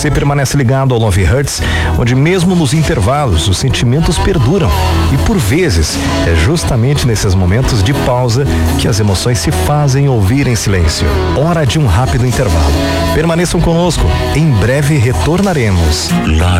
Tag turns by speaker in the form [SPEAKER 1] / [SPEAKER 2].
[SPEAKER 1] Você permanece ligado ao Love Hurts, onde mesmo nos intervalos os sentimentos perduram. E por vezes é justamente nesses momentos de pausa que as emoções se fazem ouvir em silêncio. Hora de um rápido intervalo. Permaneçam conosco. Em breve retornaremos.
[SPEAKER 2] Love